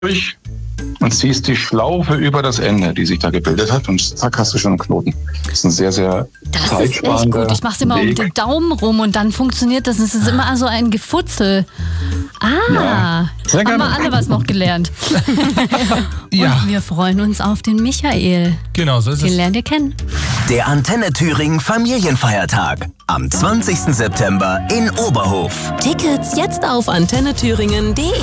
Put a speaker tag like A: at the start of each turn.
A: durch und ziehst die Schlaufe über das Ende, die sich da gebildet hat, und zack, hast du schon einen Knoten. Das ist ein sehr, sehr zeitsparender
B: Das ist echt gut. Ich mache es immer um den Daumen rum und dann funktioniert das. Es ist immer so ein Gefutzel.
A: Ja, sehr
B: haben
A: gerne.
B: wir alle was noch gelernt.
C: Ja.
B: Und wir freuen uns auf den Michael.
C: Genau, so ist
B: Den
C: es.
B: lernt ihr kennen.
D: Der Antenne Thüringen Familienfeiertag am 20. September in Oberhof.
E: Tickets jetzt auf antennethüringen.de.